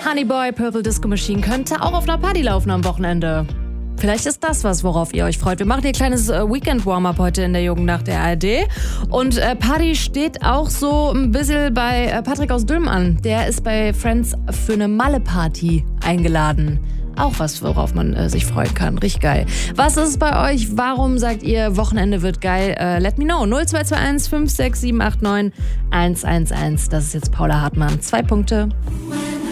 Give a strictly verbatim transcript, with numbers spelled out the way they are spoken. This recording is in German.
Honeyboy, Purple Disco Machine könnte auch auf einer Party laufen am Wochenende. Vielleicht ist das was, worauf ihr euch freut. Wir machen hier ein kleines äh, Weekend-Warm-Up heute in der Jugendnacht der A R D. Und äh, Party steht auch so ein bisschen bei äh, Patrick aus Dülmen an. Der ist bei Friends für eine Malle-Party eingeladen. Auch was, worauf man äh, sich freuen kann. Richtig geil. Was ist es bei euch? Warum sagt ihr, Wochenende wird geil? Äh, let me know. null zwei zwei eins fünf sechs sieben acht neun eins eins eins. Das ist jetzt Paula Hartmann. Zwei Punkte.